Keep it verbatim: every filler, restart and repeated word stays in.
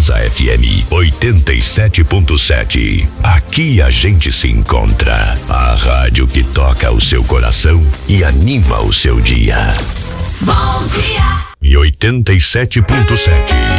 Brasa F M oitenta e sete ponto sete. Aqui a gente se encontra. A rádio que toca o seu coração e anima o seu dia. Bom dia. E oitenta e sete ponto sete.